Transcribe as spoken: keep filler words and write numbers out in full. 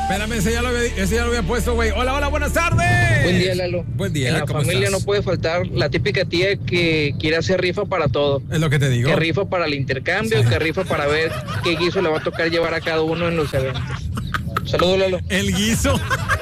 Espérame, ese ya lo había, ese ya lo había puesto, güey. Hola, hola, buenas tardes. Buen día, Lalo. Buen día, en la ¿cómo familia estás? no puede faltar la típica tía que quiere hacer rifa para todo. Es lo que te digo. Que rifa para el intercambio, Sí. que rifa para ver qué guiso le va a tocar llevar a cada uno en los eventos. Saludos, Lalo. El guiso.